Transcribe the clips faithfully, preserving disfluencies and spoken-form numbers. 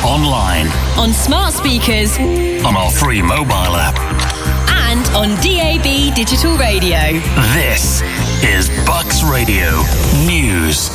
online, on smart speakers, on our free mobile app, and on D A B digital radio. This is Bucks Radio News.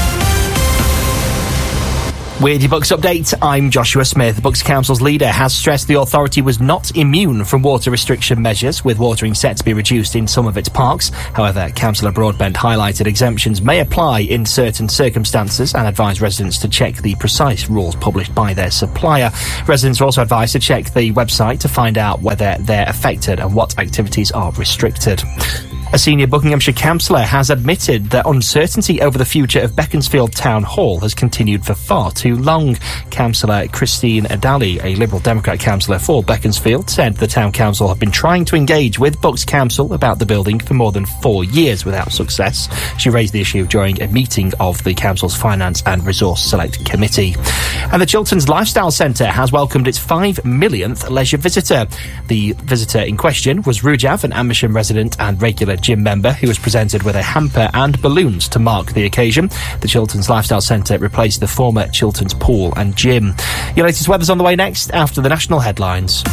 With your Bucks update, I'm Joshua Smith. Bucks Council's leader has stressed the authority was not immune from water restriction measures, with watering set to be reduced in some of its parks. However, Councillor Broadbent highlighted exemptions may apply in certain circumstances and advised residents to check the precise rules published by their supplier. Residents are also advised to check the website to find out whether they're affected and what activities are restricted. A senior Buckinghamshire councillor has admitted that uncertainty over the future of Beaconsfield Town Hall has continued for far too long. Councillor Christine Adali, a Liberal Democrat councillor for Beaconsfield, said the Town Council have been trying to engage with Bucks Council about the building for more than four years without success. She raised the issue during a meeting of the Council's Finance and Resource Select Committee. And the Chilterns Lifestyle Centre has welcomed its five millionth leisure visitor. The visitor in question was Rujav, an Amersham resident and regular gym member, who was presented with a hamper and balloons to mark the occasion. The Chilterns Lifestyle Centre replaced the former Chilterns Pool and Gym. Your latest weather's on the way next after the national headlines.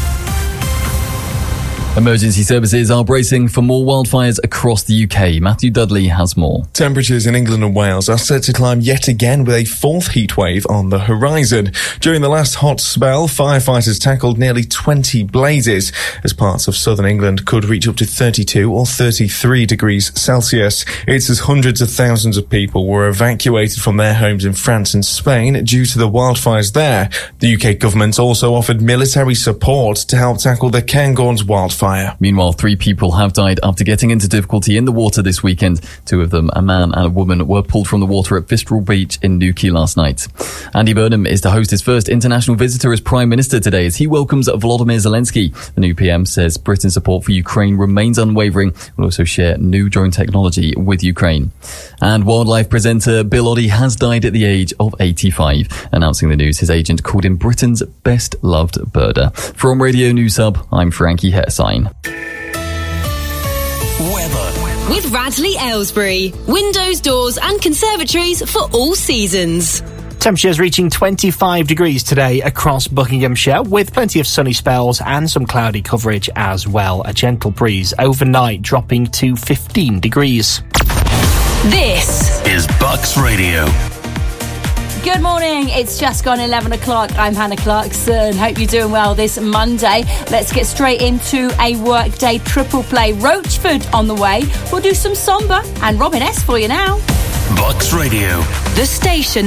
Emergency services are bracing for more wildfires across the U K. Matthew Dudley has more. Temperatures in England and Wales are set to climb yet again with a fourth heatwave on the horizon. During the last hot spell, firefighters tackled nearly twenty blazes, as parts of southern England could reach up to thirty-two or thirty-three degrees Celsius. It's as hundreds of thousands of people were evacuated from their homes in France and Spain due to the wildfires there. The U K government also offered military support to help tackle the Cairngorms wildfire. Fire. Meanwhile, three people have died after getting into difficulty in the water this weekend. Two of them, a man and a woman, were pulled from the water at Fistral Beach in Newquay last night. Andy Burnham is to host his first international visitor as Prime Minister today as he welcomes Volodymyr Zelensky. The new P M says Britain's support for Ukraine remains unwavering. Will also share new drone technology with Ukraine. And wildlife presenter Bill Oddie has died at the age of eighty-five. Announcing the news, his agent called him Britain's best loved birder. From Radio News Hub, I'm Frankie Hetsign. Weather. With Radley Aylesbury. Windows, doors and conservatories for all seasons. Temperatures reaching twenty-five degrees today across Buckinghamshire, with plenty of sunny spells and some cloudy coverage as well. A gentle breeze overnight, dropping to fifteen degrees. This is Bucks Radio. Good morning, it's just gone eleven o'clock. I'm Hannah Clarkson. Hope you're doing well this Monday. Let's get straight into a workday triple play. Roachford on the way. We'll do some Somber and Robin S for you now. Bucks Radio. The station